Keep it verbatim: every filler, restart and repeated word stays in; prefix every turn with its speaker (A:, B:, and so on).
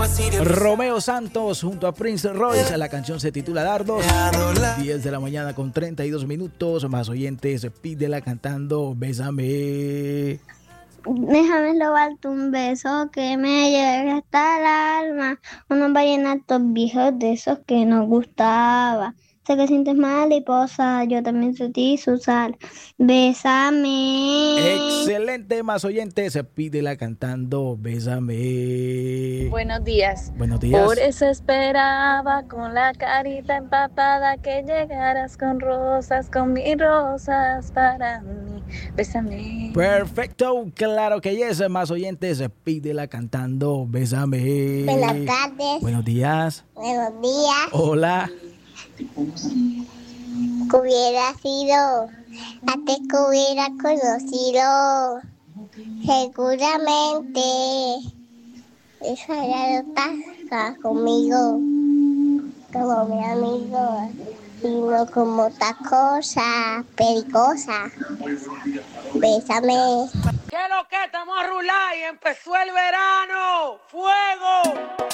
A: Romeo Santos junto a Prince Royce. La canción se titula Dardos. diez de la mañana con treinta y dos minutos. Más oyentes, pídela cantando Bésame.
B: Déjame robarte un beso que me llegue hasta el alma. Unos vallenatos viejos de esos que nos gustaba. Sé que sientes mariposa, yo también sentí su sal. Bésame.
A: Excelente, más oyentes, pídela cantando Bésame.
C: Buenos días.
A: Buenos días.
C: Por eso esperaba con la carita empapada que llegaras con rosas, con mis rosas para mí. Bésame.
A: Perfecto, claro que yes, más oyentes, pídela cantando Bésame.
B: Buenas tardes.
A: Buenos días.
B: Buenos días.
A: Hola.
B: Que hubiera sido, antes que hubiera conocido, seguramente esa ya no está conmigo, como mi amigo, sino como otra cosa, pericosa. Bésame.
D: ¿Qué es lo que estamos a rular y empezó el verano? ¡Fuego!